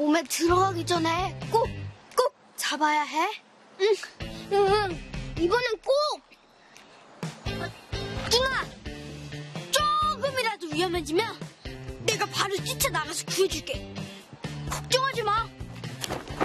몸에 들어가기 전에 꼭 잡아야 해. 응. 이번엔 꼭. 띵아, 조금이라도 위험해지면 내가 바로 뛰쳐나가서 구해줄게.